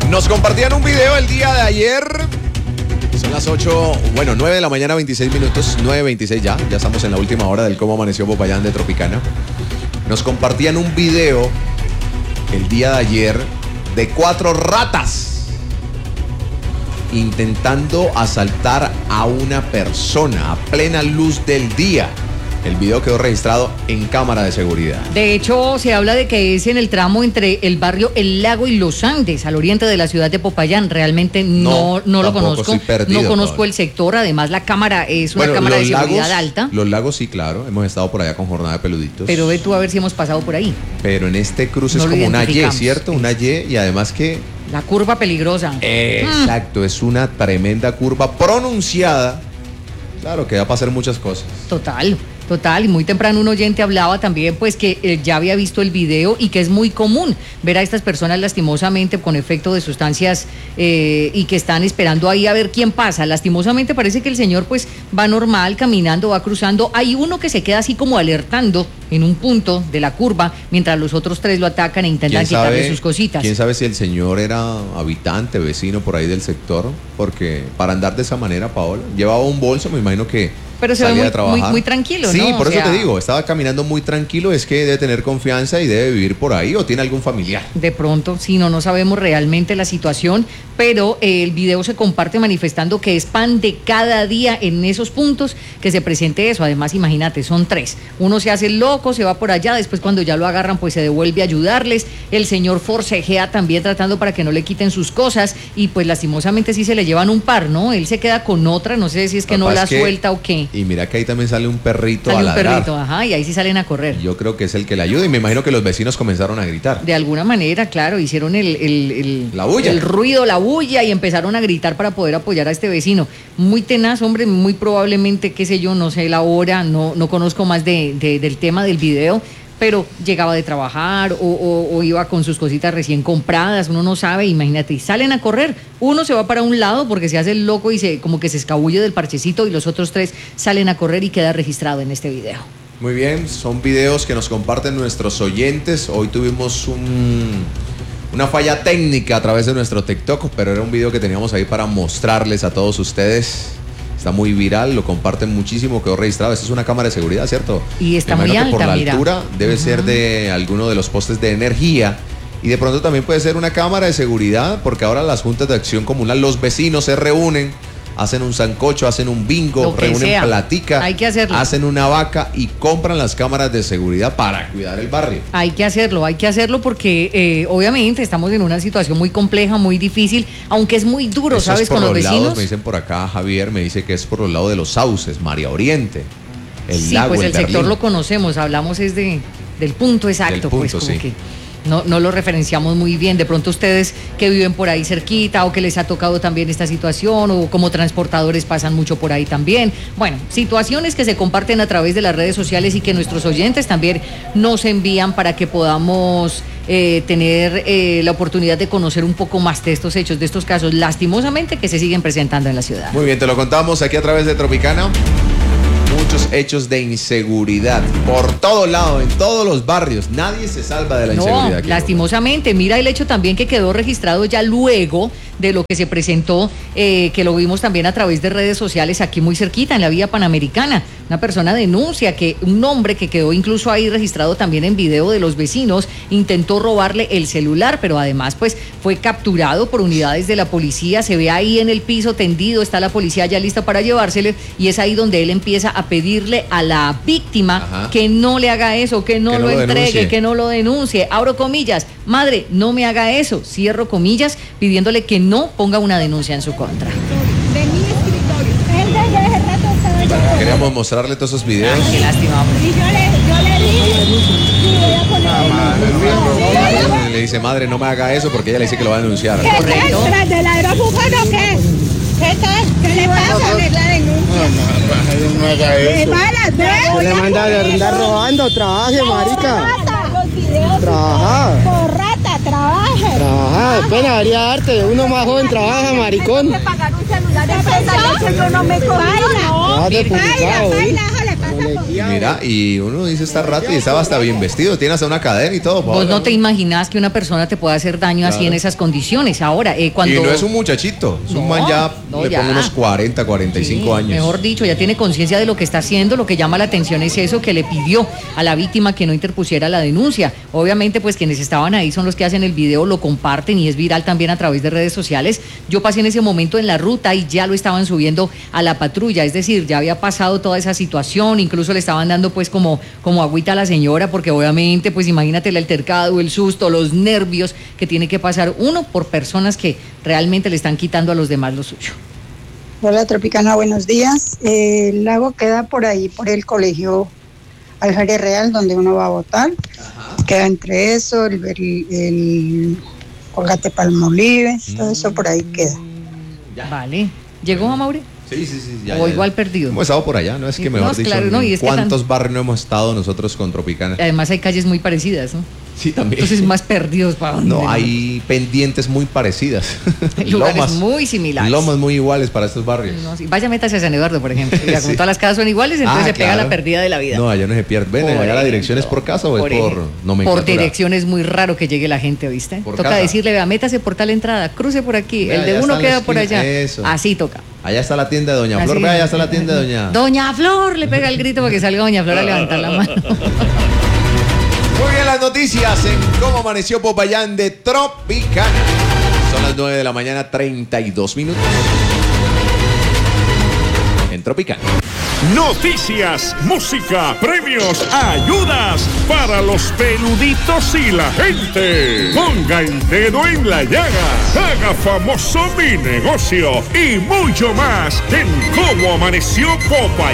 Nos compartían un video el día de ayer. Son las 9 de la mañana, 26 minutos, 9:26 ya estamos en la última hora del Cómo Amaneció Popayán de Tropicana. Nos compartían un video el día de ayer de 4 ratas intentando asaltar a una persona a plena luz del día. El video quedó registrado en cámara de seguridad. De hecho, se habla de que es en el tramo entre el barrio El Lago y Los Andes, al oriente de la ciudad de Popayán. Realmente no lo conozco. No conozco el sector. Además, la cámara es una cámara de seguridad alta. Los lagos sí, claro. Hemos estado por allá con jornada de peluditos. Pero ve tú a ver si hemos pasado por ahí. Pero en este cruce es como una Y, ¿cierto? Una Y, y además que... La curva peligrosa. Exacto, es una tremenda curva pronunciada. Claro, que da para hacer muchas cosas. Total, y muy temprano un oyente hablaba también pues que ya había visto el video y que es muy común ver a estas personas lastimosamente con efecto de sustancias y que están esperando ahí a ver quién pasa. Lastimosamente parece que el señor pues va normal, caminando, va cruzando. Hay uno que se queda así como alertando en un punto de la curva mientras los otros 3 lo atacan e intentan quitarle sus cositas. ¿Quién sabe si el señor era habitante, vecino por ahí del sector? Porque para andar de esa manera, Paola, llevaba un bolso, me imagino que... Pero se ve muy tranquilo, sí, ¿no? Sí, por eso te digo, estaba caminando muy tranquilo, es que debe tener confianza y debe vivir por ahí o tiene algún familiar. De pronto, sí, no sabemos realmente la situación, pero el video se comparte manifestando que es pan de cada día en esos puntos que se presente eso. Además, imagínate, son 3. Uno se hace loco, se va por allá, después cuando ya lo agarran, pues se devuelve a ayudarles. El señor forcejea también tratando para que no le quiten sus cosas y pues lastimosamente sí se le llevan un par, ¿no? Él se queda con otra, no sé si es que no la suelta o qué. Y mira que ahí también sale un perrito a ladrar. Un perrito, ajá, y ahí sí salen a correr. Yo creo que es el que le ayuda y me imagino que los vecinos comenzaron a gritar. De alguna manera, claro, hicieron la bulla. El ruido, la bulla y empezaron a gritar para poder apoyar a este vecino. Muy tenaz, hombre, muy probablemente, qué sé yo, no sé la hora, no conozco más del tema del video, pero llegaba de trabajar o iba con sus cositas recién compradas, uno no sabe, imagínate, y salen a correr. Uno se va para un lado porque se hace el loco y como que se escabulle del parchecito y los otros 3 salen a correr y queda registrado en este video. Muy bien, son videos que nos comparten nuestros oyentes. Hoy tuvimos una falla técnica a través de nuestro TikTok, pero era un video que teníamos ahí para mostrarles a todos ustedes. Está muy viral, lo comparten muchísimo, quedó registrado. Esta es una cámara de seguridad, ¿cierto? Y está muy alta, por la mira. altura debe ser de alguno de los postes de energía. Y de pronto también puede ser una cámara de seguridad, porque ahora las juntas de acción comunal, los vecinos se reúnen, hacen un sancocho, hacen un bingo, reúnen platica, hay que hacerlo. Hacen una vaca y compran las cámaras de seguridad para cuidar el barrio. Hay que hacerlo porque obviamente estamos en una situación muy compleja, muy difícil, aunque es muy duro, eso ¿sabes? Con los vecinos. Lados, me dicen por acá, Javier, me dice que es por los lados de los sauces, María Oriente, el lago, pues el Berlín. sector lo conocemos, hablamos es del punto exacto, del punto, pues como sí. que no lo referenciamos muy bien. De pronto ustedes que viven por ahí cerquita o que les ha tocado también esta situación o como transportadores pasan mucho por ahí también. Bueno, situaciones que se comparten a través de las redes sociales y que nuestros oyentes también nos envían para que podamos tener la oportunidad de conocer un poco más de estos hechos, de estos casos lastimosamente que se siguen presentando en la ciudad. Muy bien, te lo contamos aquí a través de Tropicana. Muchos hechos de inseguridad por todo lado, en todos los barrios. Nadie se salva de la inseguridad. Lastimosamente. Mira el hecho también que quedó registrado ya luego de lo que se presentó, que lo vimos también a través de redes sociales aquí muy cerquita, en la vía Panamericana. Una persona denuncia que un hombre que quedó incluso ahí registrado también en video de los vecinos intentó robarle el celular, pero además pues fue capturado por unidades de la policía. Se ve ahí en el piso tendido, está la policía ya lista para llevársele y es ahí donde él empieza a pedirle a la víctima que no le haga eso, que no lo entregue, denuncie. Que no lo denuncie. Abro comillas, madre, no me haga eso. Cierro comillas, pidiéndole que no ponga una denuncia en su contra. De mi escritorio. Él desde hace rato estaba Bueno, queríamos mostrarle todos esos videos. Qué lástima, hombre. y yo le dije, sí, voy a poner Le dice, madre, no me haga eso porque ella le dice que lo va a denunciar. ¿Qué Correcto. tal? ¿Tras del aeropuerto o qué? ¿Qué tal? ¿Qué le pasa? Poner la denuncia. No haga eso. Malas, ¿ves? Le manda a andar robando, trabaje, marica. Los videos. Trabaja. Por rata, trabaje. Trabaja, pena debería darte. Uno más joven trabaja, maricón. Pagar un celular de empresa, yo no me cobro. Baila, Baila, baila, Mira, y uno dice está rato y estaba hasta bien vestido, tiene hasta una cadena y todo. Vos no te imaginás que una persona te pueda hacer daño así en esas condiciones. Ahora, cuando... Y no es un muchachito, es un man ya, le pongo unos 40, 45 años. Mejor dicho, ya tiene conciencia de lo que está haciendo. Lo que llama la atención es eso, que le pidió a la víctima que no interpusiera la denuncia. Obviamente, pues quienes estaban ahí son los que hacen el video, lo comparten y es viral también a través de redes sociales. Yo pasé en ese momento en la ruta y ya lo estaban subiendo a la patrulla, es decir, ya había pasado toda esa situación, incluso le estaban dando pues como agüita a la señora, porque obviamente pues imagínate el altercado, el susto, los nervios que tiene que pasar uno por personas que realmente le están quitando a los demás lo suyo. Hola Tropicana, buenos días. El lago queda por ahí, por el colegio Alférez Real, donde uno va a votar. Queda entre eso, el Colgate Palmolives, todo eso por ahí queda. Vale. ¿Llegó a Mauri? Sí. Ya, o igual perdido. Hemos estado por allá, ¿no? Es que mejor dicho, claro, no, y es ¿cuántos barrios no hemos estado nosotros con Tropicana? Además hay calles muy parecidas, ¿no? Sí, también. Entonces más perdidos para dónde. No, hay pendientes muy parecidas. Lugares muy similares. Lomas muy iguales para estos barrios. No, sí. Vaya, métase a San Eduardo, por ejemplo. Mira, como todas las casas son iguales, entonces se pega la pérdida de la vida. No, allá no se pierde. Ven, allá la dirección es por casa o es por nomenclatura. Por dirección es muy raro que llegue la gente, ¿viste? Toca casa. Decirle, vea, métase por tal entrada, cruce por aquí, Vea, el de uno queda por allá. Eso. Así toca. Allá está la tienda de Doña Flor, vea, allá está la tienda de Doña... Doña Flor, le pega el grito para que salga Doña Flor a levantar la mano. Muy bien, las noticias en cómo amaneció Popayán de Tropicana. Son las 9 de la mañana, 32 minutos. En Tropicana. Noticias, música, premios, ayudas para los peluditos y la gente. Ponga el dedo en la llaga, haga famoso mi negocio y mucho más en cómo amaneció Popayán.